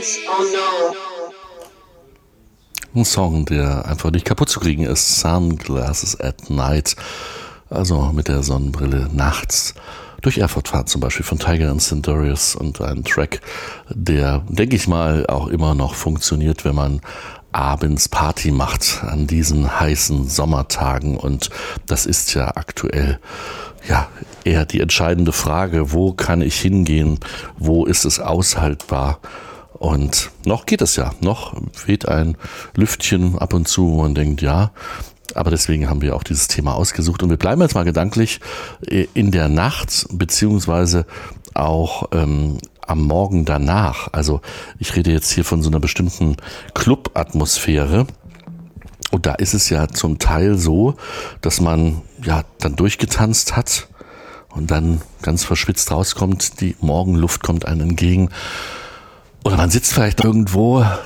Ein Song, der einfach nicht kaputt zu kriegen ist. Sunglasses at Night, also mit der Sonnenbrille nachts durch Erfurt fahren, zum Beispiel von Tiger and Centaurus, und ein Track, der, denke ich mal, auch immer noch funktioniert, wenn man abends Party macht an diesen heißen Sommertagen, und das ist ja aktuell eher die entscheidende Frage: Wo kann ich hingehen? Wo ist es aushaltbar? Und noch geht es ja, noch weht ein Lüftchen ab und zu, wo man denkt, ja, aber deswegen haben wir auch dieses Thema ausgesucht, und wir bleiben jetzt mal gedanklich in der Nacht, beziehungsweise auch am Morgen danach. Also ich rede jetzt hier von so einer bestimmten Club-Atmosphäre. Und da ist es ja zum Teil so, dass man ja dann durchgetanzt hat und dann ganz verschwitzt rauskommt, die Morgenluft kommt einem entgegen. Oder man sitzt vielleicht irgendwo